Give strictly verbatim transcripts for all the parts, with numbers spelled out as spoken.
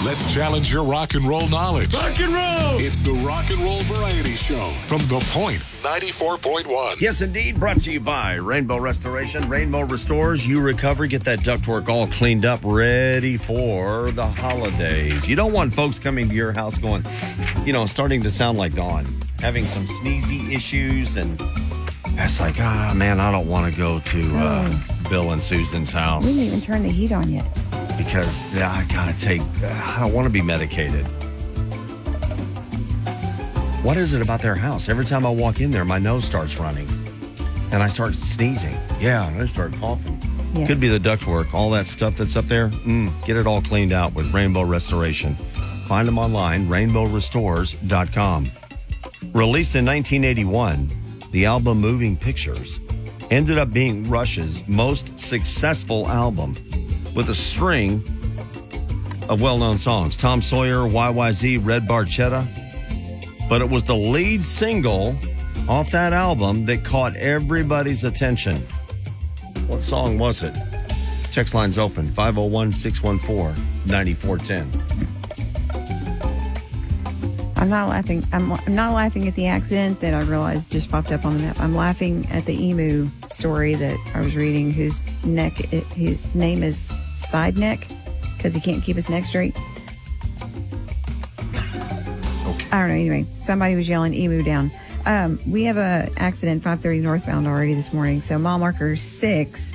Let's challenge your rock and roll knowledge. Rock and roll! It's the Rock and Roll Variety Show from The Point ninety-four point one. Yes, indeed. Brought to you by Rainbow Restoration. Rainbow restores, you recover, get that ductwork all cleaned up, ready for the holidays. You don't want folks coming to your house going, you know, starting to sound like Dawn, having some sneezy issues, and it's like, ah, man, I don't want to go to uh, Oh. Bill and Susan's house. We didn't even turn the heat on yet. Because yeah, I gotta take, I don't want to be medicated. What is it about their house? Every time I walk in there, my nose starts running and I start sneezing. Yeah, and I start coughing. Yes. Could be the ductwork, all that stuff that's up there. Mm, get it all cleaned out with Rainbow Restoration. Find them online, rainbow restores dot com. Released in nineteen eighty-one, the album Moving Pictures ended up being Rush's most successful album, with a string of well-known songs. Tom Sawyer, Y Y Z, Red Barchetta. But it was the lead single off that album that caught everybody's attention. What song was it? Text line's open, five oh one, six one four, nine four one zero. I'm not laughing. I'm, I'm not laughing at the accident that I realized just popped up on the map. I'm laughing at the emu story that I was reading, whose neck, his name is Side Neck because he can't keep his neck straight. Okay. I don't know. Anyway, somebody was yelling emu down. Um, we have a accident five thirty northbound already this morning. So mile marker six.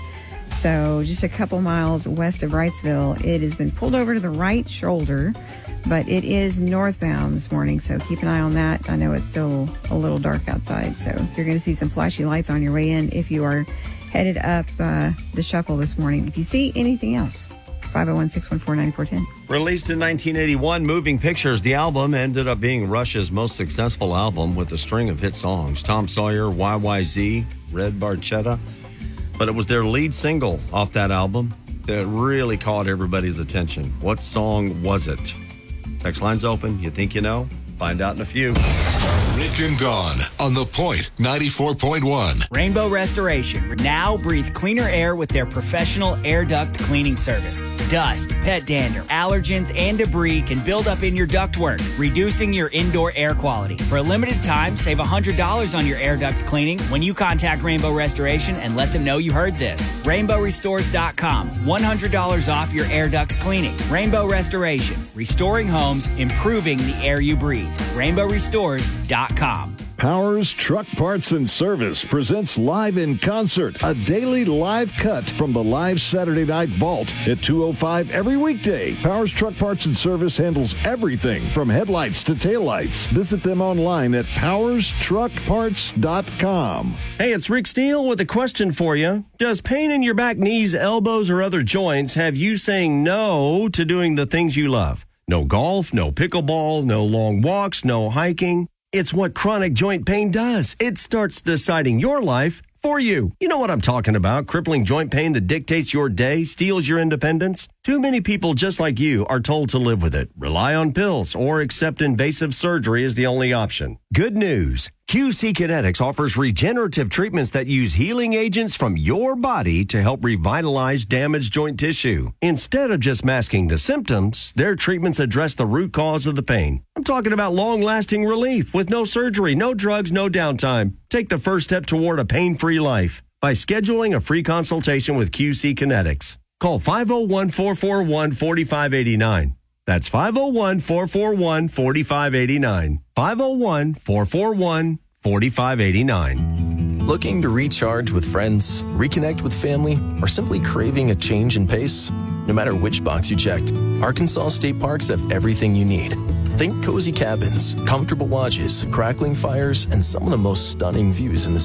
So just a couple miles west of Wrightsville. It has been pulled over to the right shoulder, but it is northbound this morning, so keep an eye on that. I know it's still a little dark outside, so you're going to see some flashy lights on your way in if you are headed up uh, the shuffle this morning. If you see anything else, five oh one, six one four, nine four one zero. Released in nineteen eighty-one, Moving Pictures, the album ended up being Rush's most successful album with a string of hit songs. Tom Sawyer, Y Y Z, Red Barchetta. But it was their lead single off that album that really caught everybody's attention. What song was it? Text line's open. You think you know? Find out in a few. Rick and Dawn on The Point ninety-four point one. Rainbow Restoration. Now breathe cleaner air with their professional air duct cleaning service. Dust, pet dander, allergens, and debris can build up in your ductwork, reducing your indoor air quality. For a limited time, save one hundred dollars on your air duct cleaning when you contact Rainbow Restoration and let them know you heard this. rainbow restores dot com. one hundred dollars off your air duct cleaning. Rainbow Restoration. Restoring homes, improving the air you breathe. rainbow restores dot com. Powers Truck Parts and Service presents Live in Concert, a daily live cut from the live Saturday Night Vault at two oh five every weekday. Powers Truck Parts and Service handles everything from headlights to taillights. Visit them online at powers truck parts dot com. Hey, it's Rick Steele with a question for you. Does pain in your back, knees, elbows, or other joints have you saying no to doing the things you love? No golf, no pickleball, no long walks, no hiking. It's what chronic joint pain does. It starts deciding your life for you. You know what I'm talking about. Crippling joint pain that dictates your day, steals your independence. Too many people just like you are told to live with it, rely on pills, or accept invasive surgery as the only option. Good news. Q C Kinetics offers regenerative treatments that use healing agents from your body to help revitalize damaged joint tissue. Instead of just masking the symptoms, their treatments address the root cause of the pain. I'm talking about long-lasting relief with no surgery, no drugs, no downtime. Take the first step toward a pain-free life by scheduling a free consultation with Q C Kinetics. Call five oh one, four four one, four five eight nine. That's five oh one, four four one, four five eight nine. five oh one, four four one, four five eight nine. Looking to recharge with friends, reconnect with family, or simply craving a change in pace? No matter which box you checked, Arkansas State Parks have everything you need. Think cozy cabins, comfortable lodges, crackling fires, and some of the most stunning views in the